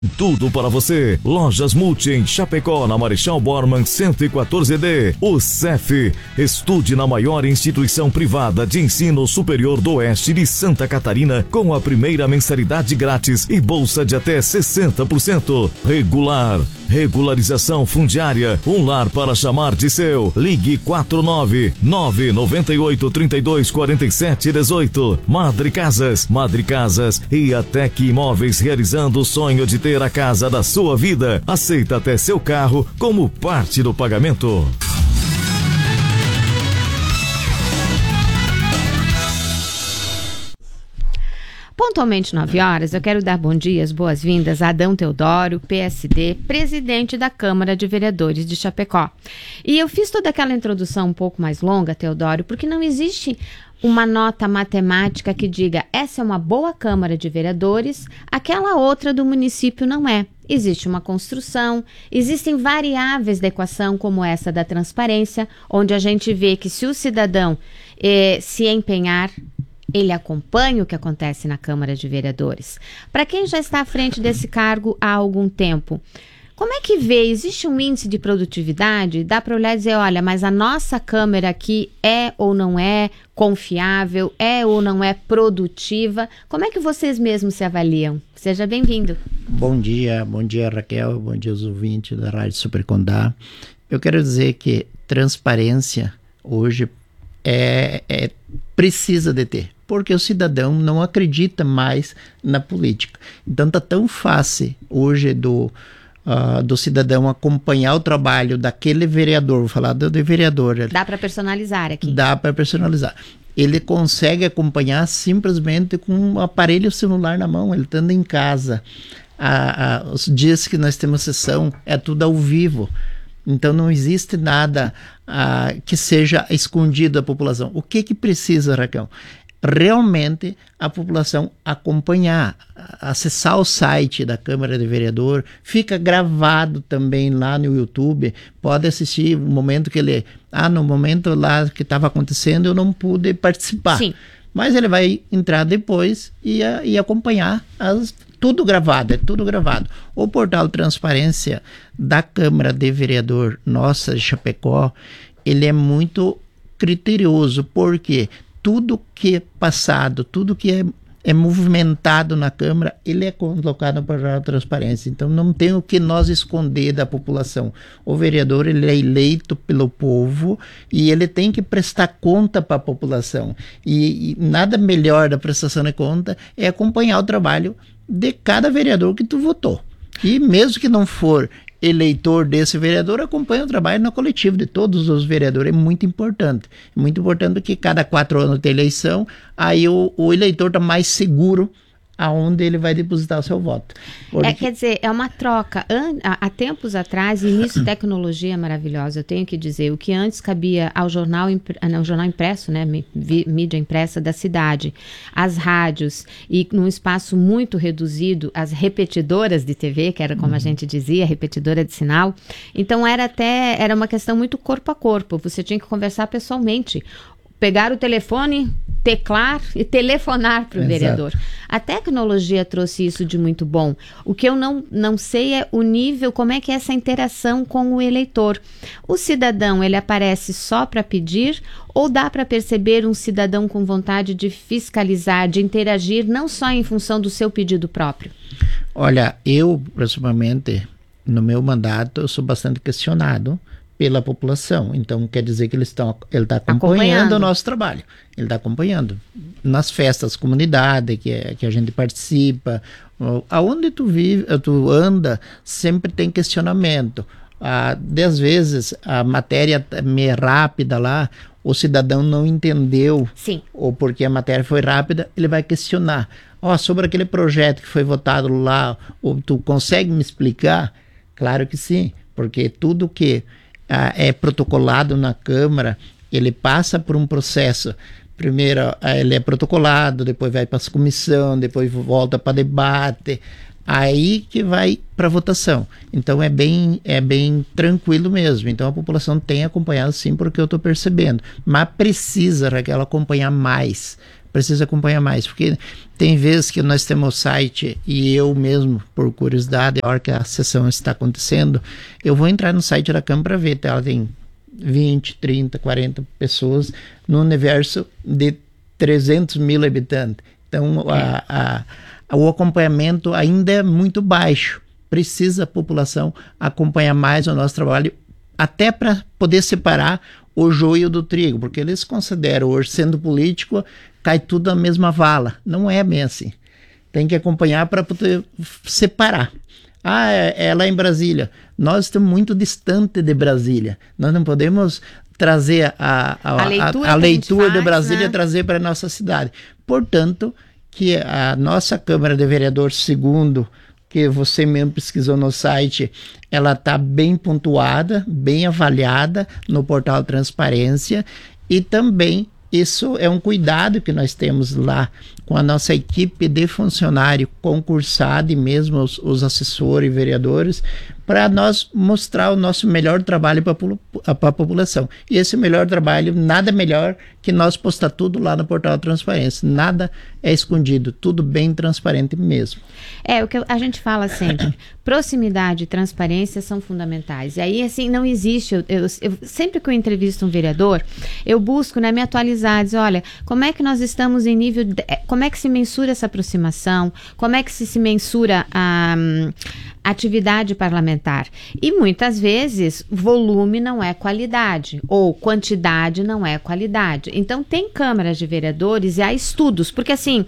Tudo para você. Lojas Multi em Chapecó, na Marechal Bormann 114D. O CEF. Estude na maior instituição privada de ensino superior do oeste de Santa Catarina com a primeira mensalidade grátis e bolsa de até 60%. Regular. Regularização fundiária. Um lar para chamar de seu. Ligue 49998324718. Madre Casas. Madre Casas e a Tec Imóveis, realizando o sonho de ter a casa da sua vida. Aceita até seu carro como parte do pagamento. Pontualmente 9 horas, eu quero dar bom dia, as boas-vindas a Adão Teodoro, PSD, presidente da Câmara de Vereadores de Chapecó. E eu fiz toda aquela introdução um pouco mais longa, Teodoro, porque não existe uma nota matemática que diga essa é uma boa Câmara de Vereadores, aquela outra do município não é. Existe uma construção, existem variáveis da equação como essa da transparência, onde a gente vê que se o cidadão se empenhar, ele acompanha o que acontece na Câmara de Vereadores. Para quem já está à frente desse cargo há algum tempo, como é que vê? Existe um índice de produtividade? Dá para olhar e dizer, olha, mas a nossa Câmara aqui é ou não é confiável, é ou não é produtiva? Como é que vocês mesmos se avaliam? Seja bem-vindo. Bom dia Raquel, bom dia aos ouvintes da Rádio Super Condá. Eu quero dizer que transparência hoje precisa de ter, porque o cidadão não acredita mais na política. Então tá tão fácil hoje do cidadão acompanhar o trabalho daquele vereador, vou falar do vereador. Dá para personalizar aqui. Dá para personalizar. Ele consegue acompanhar simplesmente com um aparelho celular na mão, ele estando em casa. Os dias que nós temos sessão é tudo ao vivo. Então não existe nada que seja escondido da população. O que precisa, Raquel? Realmente a população acompanhar, acessar o site da Câmara de Vereador, fica gravado também lá no YouTube, pode assistir o momento que ele... no momento lá que estava acontecendo eu não pude participar. Sim. Mas ele vai entrar depois e acompanhar tudo gravado, é tudo gravado. O portal Transparência da Câmara de Vereador nossa de Chapecó, ele é muito criterioso, porque tudo que é passado, tudo que é movimentado na Câmara, ele é colocado no portal Transparência. Então não tem o que nós esconder da população. O vereador, ele é eleito pelo povo e ele tem que prestar conta para a população. E nada melhor da prestação de conta é acompanhar o trabalho de cada vereador que tu votou. E mesmo que não for eleitor desse vereador, acompanha o trabalho no coletivo de todos os vereadores. É muito importante. É muito importante que cada 4 anos tem eleição, aí o eleitor está mais seguro aonde ele vai depositar o seu voto. Porque... quer dizer, é uma troca. Há tempos atrás, e nisso tecnologia maravilhosa, eu tenho que dizer, o que antes cabia ao jornal impresso, né, mídia impressa da cidade, as rádios, e num espaço muito reduzido, as repetidoras de TV, que era como a gente dizia, repetidora de sinal. Então era uma questão muito corpo a corpo, você tinha que conversar pessoalmente, pegar o telefone, teclar e telefonar para o vereador. A tecnologia trouxe isso de muito bom. O que eu não sei é o nível, como é que é essa interação com o eleitor. O cidadão, ele aparece só para pedir ou dá para perceber um cidadão com vontade de fiscalizar, de interagir, não só em função do seu pedido próprio? Olha, eu, principalmente, no meu mandato, eu sou bastante questionado pela população, então quer dizer que ele está acompanhando o nosso trabalho, ele está acompanhando nas festas, comunidade que a gente participa, aonde tu anda, sempre tem questionamento. 10 vezes a matéria é meio rápida lá, o cidadão não entendeu. Sim. Ou porque a matéria foi rápida, ele vai questionar. Sobre aquele projeto que foi votado lá, ou tu consegue me explicar? Claro que sim, porque tudo que é protocolado na Câmara, ele passa por um processo. Primeiro ele é protocolado, depois vai para a comissão, depois volta para debate, aí que vai para votação. Então é bem tranquilo mesmo. Então a população tem acompanhado sim, porque eu estou percebendo. Mas precisa, Raquel, acompanhar mais, precisa acompanhar mais, porque tem vezes que nós temos site e eu mesmo, por curiosidade, a hora que a sessão está acontecendo, eu vou entrar no site da Câmara para ver, ela tem 20, 30, 40 pessoas no universo de 300 mil habitantes. Então, o acompanhamento ainda é muito baixo. Precisa a população acompanhar mais o nosso trabalho, até para poder separar o joio do trigo, porque eles consideram, hoje, sendo político, cai tudo na mesma vala. Não é bem assim. Tem que acompanhar para poder separar. É lá em Brasília. Nós estamos muito distante de Brasília. Nós não podemos trazer a leitura de Brasília, né? Trazer para a nossa cidade. Portanto, que a nossa Câmara de Vereadores, segundo que você mesmo pesquisou no site, ela está bem pontuada, bem avaliada no portal Transparência, e também isso é um cuidado que nós temos lá com a nossa equipe de funcionário concursado e mesmo os assessores e vereadores, para nós mostrar o nosso melhor trabalho para a população. E esse melhor trabalho, nada melhor que nós postar tudo lá no portal Transparência. Nada é escondido, tudo bem transparente mesmo. O que a gente fala sempre, proximidade e transparência são fundamentais. E aí, assim, não existe, eu sempre que eu entrevisto um vereador, eu busco, né, me atualizar, dizer, olha, como é que nós estamos em nível, como é que se mensura essa aproximação, como é que se mensura a atividade parlamentar. E muitas vezes volume não é qualidade, ou quantidade não é qualidade. Então tem câmaras de vereadores e há estudos, porque assim,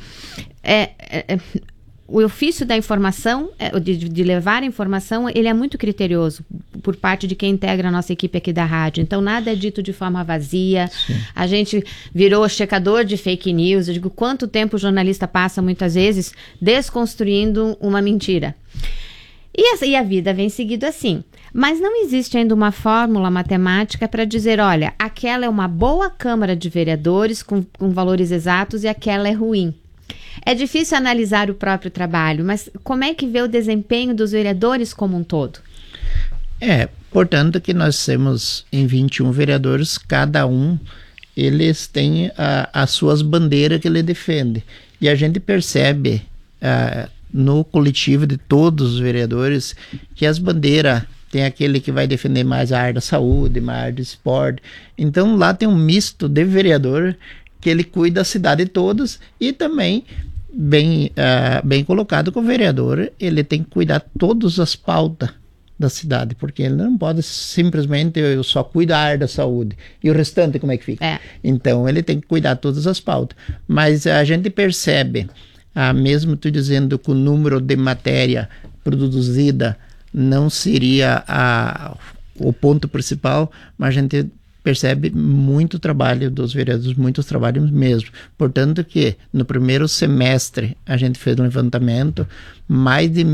o ofício da informação, de levar a informação, ele é muito criterioso por parte de quem integra a nossa equipe aqui da rádio. Então nada é dito de forma vazia. Sim. A gente virou checador de fake news. Eu digo, quanto tempo o jornalista passa muitas vezes desconstruindo uma mentira. E a vida vem seguido assim. Mas não existe ainda uma fórmula matemática para dizer, olha, aquela é uma boa Câmara de Vereadores com valores exatos e aquela é ruim. É difícil analisar o próprio trabalho, mas como é que vê o desempenho dos vereadores como um todo? Portanto, que nós temos em 21 vereadores, cada um, eles têm as suas bandeiras que ele defende. E a gente percebe no coletivo de todos os vereadores que as bandeiras, tem aquele que vai defender mais a área da saúde, mais a área do esporte. Então lá tem um misto de vereador que ele cuida da cidade de todos, e também bem colocado que o vereador, ele tem que cuidar de todas as pautas da cidade, porque ele não pode simplesmente, eu só cuido da área da saúde e o restante como é que fica? Então ele tem que cuidar de todas as pautas. Mas a gente percebe, mesmo tu dizendo que o número de matéria produzida não seria o ponto principal, mas a gente percebe muito trabalho dos vereadores, muitos trabalhos mesmo. Portanto que no primeiro semestre a gente fez um levantamento, mais de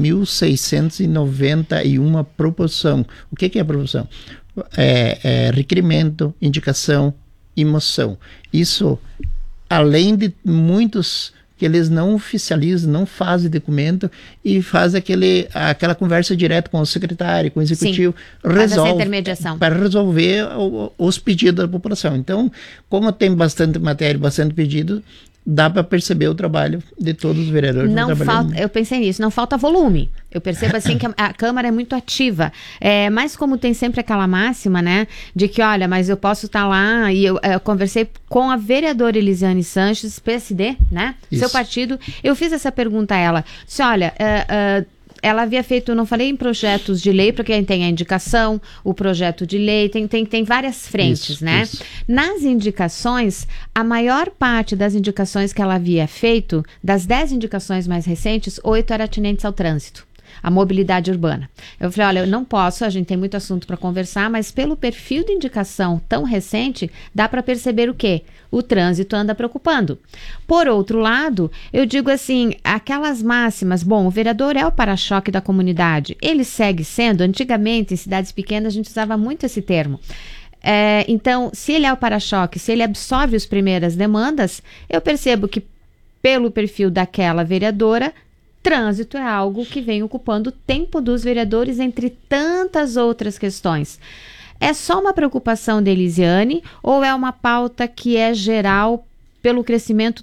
1.691 proposição. O que é a proposição? Requerimento, indicação e moção. Isso, além de muitos que eles não oficializam, não fazem documento e fazem aquela conversa direta com o secretário, com o executivo, resolve, para resolver os pedidos da população. Então, como tem bastante matéria, bastante pedido, dá para perceber o trabalho de todos os vereadores. Eu pensei nisso, não falta volume. Eu percebo assim que a Câmara é muito ativa. Mas como tem sempre aquela máxima, né, de que, olha, mas eu posso estar lá, e eu conversei com a vereadora Elisiane Sanches, PSD, né, isso. Seu partido, eu fiz essa pergunta a ela, disse, olha, ela havia feito, eu não falei em projetos de lei, porque tem a indicação, o projeto de lei, tem várias frentes, isso, né? Isso. Nas indicações, a maior parte das indicações que ela havia feito, das 10 indicações mais recentes, 8 eram atinentes ao trânsito, a mobilidade urbana. Eu falei, olha, eu não posso, a gente tem muito assunto para conversar, mas pelo perfil de indicação tão recente, dá para perceber o quê? O trânsito anda preocupando. Por outro lado, eu digo assim, aquelas máximas, bom, o vereador é o para-choque da comunidade, ele segue sendo, antigamente em cidades pequenas a gente usava muito esse termo. Então, se ele é o para-choque, se ele absorve as primeiras demandas, eu percebo que pelo perfil daquela vereadora, trânsito é algo que vem ocupando o tempo dos vereadores, entre tantas outras questões. É só uma preocupação da Elisiane ou é uma pauta que é geral pelo crescimento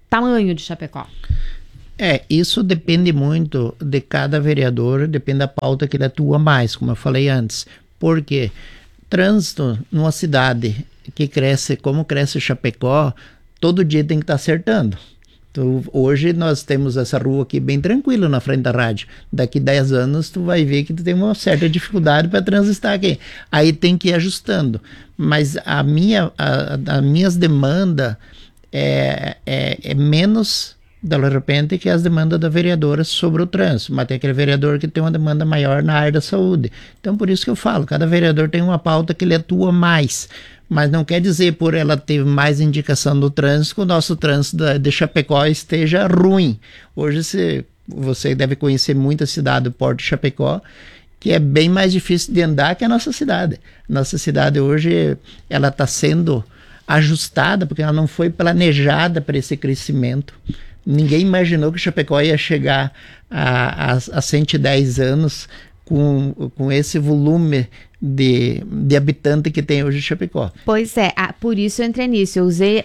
tamanho de Chapecó? Isso depende muito de cada vereador, depende da pauta que ele atua mais, como eu falei antes. Por quê? Trânsito numa cidade que cresce como cresce Chapecó, todo dia tem que estar acertando. Então, hoje nós temos essa rua aqui bem tranquila na frente da rádio. Daqui 10 anos tu vai ver que tu tem uma certa dificuldade para transitar aqui. Aí tem que ir ajustando. Mas as minhas demandas é menos, de repente, que as demandas da vereadora sobre o trânsito. Mas tem aquele vereador que tem uma demanda maior na área da saúde. Então por isso que eu falo, cada vereador tem uma pauta que ele atua mais. Mas não quer dizer, por ela ter mais indicação do trânsito, que o nosso trânsito de Chapecó esteja ruim. Hoje você deve conhecer muita cidade do Porto de Chapecó, que é bem mais difícil de andar que a nossa cidade. Nossa cidade hoje ela está sendo ajustada, porque ela não foi planejada para esse crescimento. Ninguém imaginou que Chapecó ia chegar a 110 anos com esse volume de habitante que tem hoje Chapecó. Pois é, por isso eu entrei nisso. Eu usei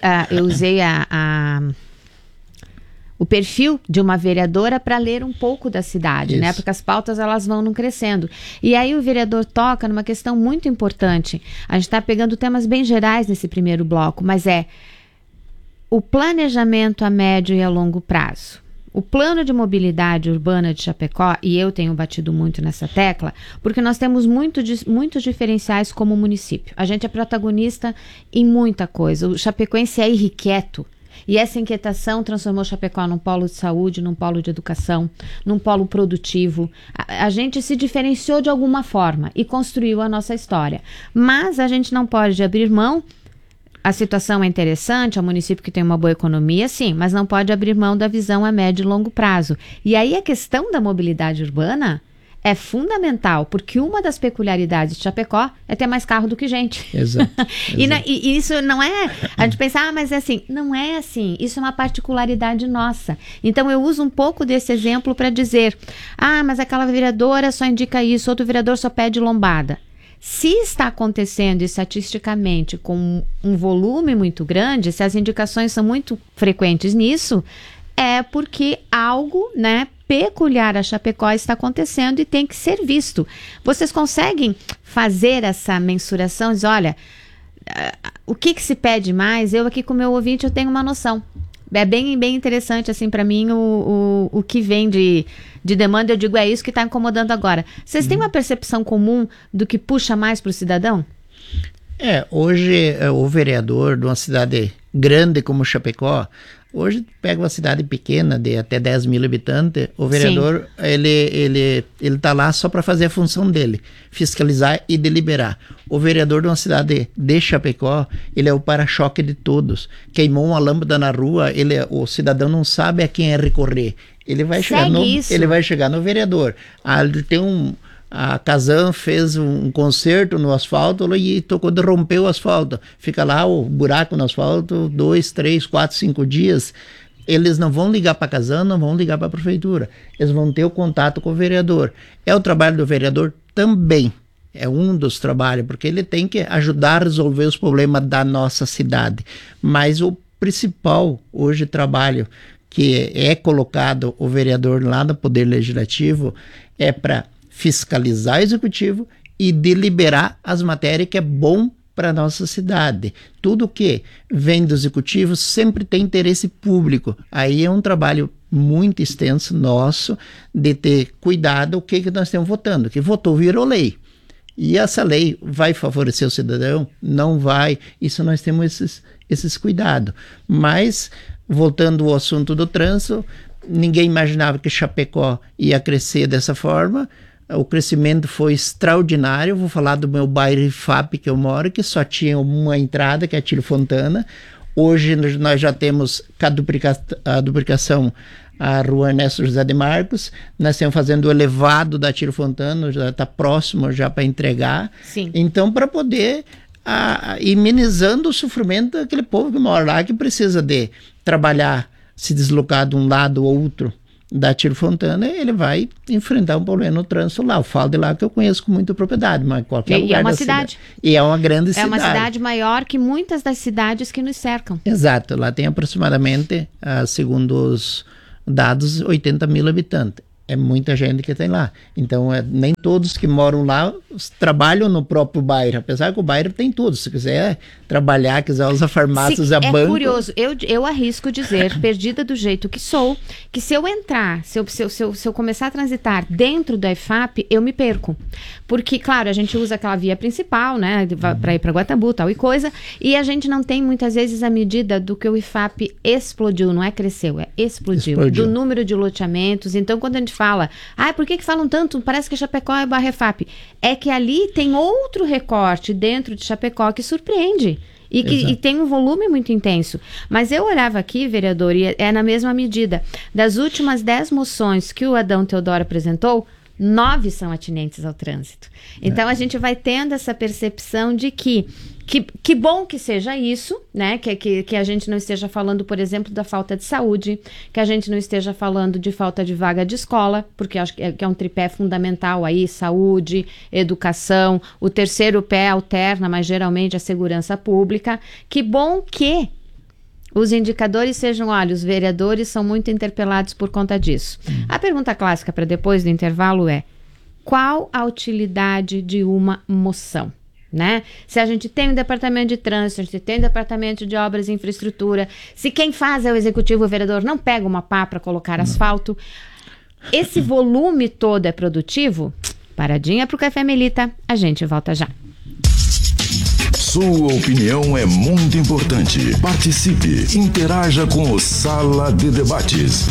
o perfil de uma vereadora para ler um pouco da cidade, né? Porque as pautas elas vão crescendo. E aí o vereador toca numa questão muito importante. A gente está pegando temas bem gerais nesse primeiro bloco, mas o planejamento a médio e a longo prazo. O plano de mobilidade urbana de Chapecó, e eu tenho batido muito nessa tecla, porque nós temos muitos diferenciais como município. A gente é protagonista em muita coisa. O chapecoense é irrequieto. E essa inquietação transformou Chapecó num polo de saúde, num polo de educação, num polo produtivo. A gente se diferenciou de alguma forma e construiu a nossa história. Mas a gente não pode abrir mão. A situação é interessante, é um município que tem uma boa economia, sim, mas não pode abrir mão da visão a médio e longo prazo. E aí a questão da mobilidade urbana é fundamental, porque uma das peculiaridades de Chapecó é ter mais carro do que gente. Exato. E isso não é... A gente pensa, mas é assim. Não é assim. Isso é uma particularidade nossa. Então eu uso um pouco desse exemplo para dizer, mas aquela vereadora só indica isso, outro vereador só pede lombada. Se está acontecendo estatisticamente com um volume muito grande, se as indicações são muito frequentes nisso, é porque algo, né, peculiar a Chapecó está acontecendo e tem que ser visto. Vocês conseguem fazer essa mensuração? Diz, olha, o que se pede mais? Eu aqui com o meu ouvinte eu tenho uma noção. É bem interessante, assim, para mim, o que vem de demanda, eu digo, é isso que está incomodando agora. Vocês têm uma percepção comum do que puxa mais para o cidadão? Hoje, o vereador de uma cidade grande como Chapecó, hoje pega uma cidade pequena de até 10 mil habitantes, o vereador, ele tá lá só para fazer a função dele, fiscalizar e deliberar. O vereador de uma cidade de Chapecó, ele é o para-choque de todos. Queimou uma lâmpada na rua, o cidadão não sabe a quem recorrer. Ele vai chegar no vereador. Ele tem a Casan fez um conserto no asfalto e rompeu o asfalto. Fica lá o buraco no asfalto 2, 3, 4, 5 dias. Eles não vão ligar para a Casan, não vão ligar para a prefeitura. Eles vão ter o contato com o vereador. É o trabalho do vereador também. É um dos trabalhos, porque ele tem que ajudar a resolver os problemas da nossa cidade. Mas o principal hoje trabalho que é colocado o vereador lá no Poder Legislativo é para fiscalizar o Executivo e deliberar as matérias que é bom para a nossa cidade. Tudo que vem do Executivo sempre tem interesse público. Aí é um trabalho muito extenso nosso de ter cuidado o que nós estamos votando. Que votou virou lei. E essa lei vai favorecer o cidadão? Não vai. Isso nós temos esses cuidados. Mas, voltando ao assunto do trânsito, ninguém imaginava que Chapecó ia crescer dessa forma. O crescimento foi extraordinário. Vou falar do meu bairro IFAP que eu moro, que só tinha uma entrada, que é a Tiro Fontana. Hoje nós já temos a duplicação a rua Ernesto José de Marcos. Nós estamos fazendo o elevado da Tiro Fontana, já está próximo já para entregar. Sim. Então, para poder ir minimizando o sofrimento daquele povo que mora lá, que precisa de trabalhar, se deslocar de um lado ou outro da Tiro Fontana, ele vai enfrentar um problema no trânsito lá. Eu falo de lá que eu conheço com muita propriedade, mas qualquer lugar é uma da cidade. E é uma grande cidade. É uma cidade maior que muitas das cidades que nos cercam. Exato, lá tem aproximadamente, segundo os dados, 80 mil habitantes. É muita gente que tem lá. Então, nem todos que moram lá trabalham no próprio bairro, apesar que o bairro tem tudo. Se quiser trabalhar, quiser usar farmácia, usar banco... É curioso, eu arrisco dizer, perdida do jeito que sou, que se eu entrar, se eu começar a transitar dentro da IFAP, eu me perco. Porque, claro, a gente usa aquela via principal, né, para ir para Guatabu, tal e coisa, e a gente não tem muitas vezes a medida do que o IFAP explodiu, não é cresceu, é explodiu. Do número de loteamentos. Então, quando a gente fala, por que falam tanto? Parece que Chapecó é barra IFAP. É que ali tem outro recorte dentro de Chapecó que surpreende. E tem um volume muito intenso. Mas eu olhava aqui, vereador, e é na mesma medida. Das últimas 10 moções que o Adão Teodoro apresentou, 9 são atinentes ao trânsito. Então, a gente vai tendo essa percepção de que bom que seja isso, né? Que a gente não esteja falando, por exemplo, da falta de saúde, que a gente não esteja falando de falta de vaga de escola, porque acho que é um tripé fundamental aí, saúde, educação, o terceiro pé alterna, mas geralmente a segurança pública. Que bom que os indicadores sejam, olha, os vereadores são muito interpelados por conta disso. A pergunta clássica para depois do intervalo é: qual a utilidade de uma moção? Né? Se a gente tem um departamento de trânsito, a gente tem um departamento de obras e infraestrutura, se quem faz é o executivo, o vereador não pega uma pá para colocar asfalto, esse volume todo é produtivo? Paradinha pro Café Melita, a gente volta já. Sua opinião é muito importante. Participe, interaja com o Sala de Debates.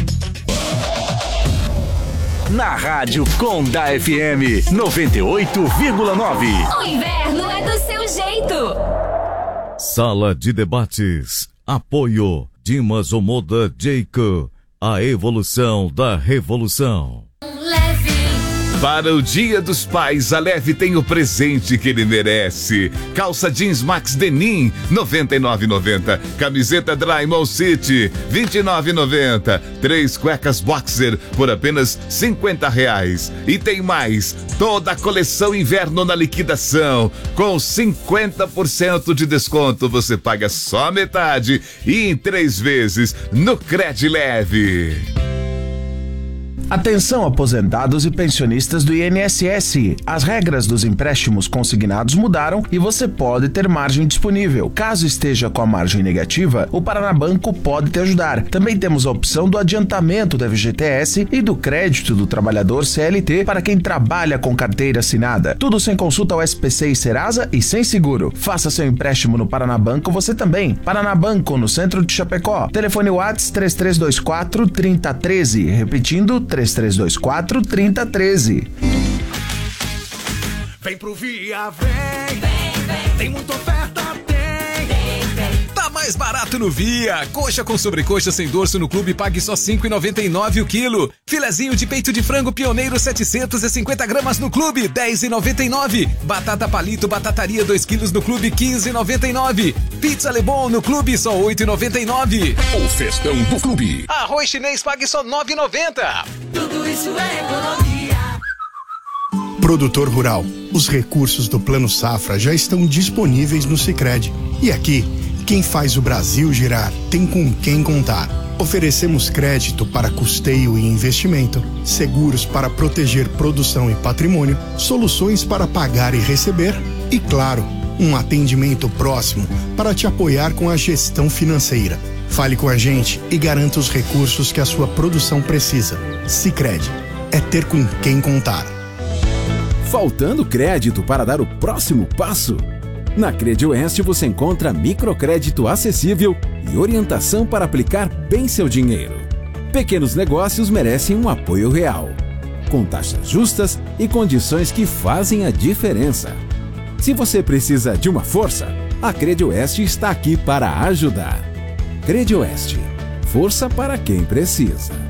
Na Rádio Conda FM 98,9. O inverno é do seu jeito. Sala de Debates. Apoio Dimas Omoda Jacob. A evolução da revolução. Para o Dia dos Pais, a Leve tem o presente que ele merece. Calça jeans Max Denim, R$ 99,90. Camiseta Drymall City, R$ 29,90. 3 cuecas Boxer por apenas R$ 50,00. E tem mais, toda a coleção inverno na liquidação. Com 50% de desconto, você paga só metade e em 3 vezes no Cred Leve. Atenção, aposentados e pensionistas do INSS. As regras dos empréstimos consignados mudaram e você pode ter margem disponível. Caso esteja com a margem negativa, o Paranabanco pode te ajudar. Também temos a opção do adiantamento da FGTS e do crédito do trabalhador CLT para quem trabalha com carteira assinada. Tudo sem consulta ao SPC e Serasa e sem seguro. Faça seu empréstimo no Paranabanco você também. Paranabanco, no centro de Chapecó. Telefone WhatsApp 3324-3013. Repetindo, 3324-3013. Vem pro Via, vem. Tem muita oferta, tem. Tá mais barato no Via. Coxa com sobrecoxa sem dorso no clube, pague só R$ 5,99 o quilo. Filezinho de peito de frango pioneiro 750 gramas no clube, R$ 10,99. Batata palito batataria 2 quilos no clube, R$ 15,99. Pizza Lebon no clube, só R$ 8,99. O festão do clube. Arroz chinês, pague só R$ 9,90. Tudo isso é economia. Produtor rural, os recursos do Plano Safra já estão disponíveis no Sicredi. E aqui, quem faz o Brasil girar tem com quem contar. Oferecemos crédito para custeio e investimento, seguros para proteger produção e patrimônio, soluções para pagar e receber e, claro, um atendimento próximo para te apoiar com a gestão financeira. Fale com a gente e garanta os recursos que a sua produção precisa. Sicredi, é ter com quem contar. Faltando crédito para dar o próximo passo? Na CredOeste você encontra microcrédito acessível e orientação para aplicar bem seu dinheiro. Pequenos negócios merecem um apoio real, com taxas justas e condições que fazem a diferença. Se você precisa de uma força, a CredOeste está aqui para ajudar. CredOeste, força para quem precisa.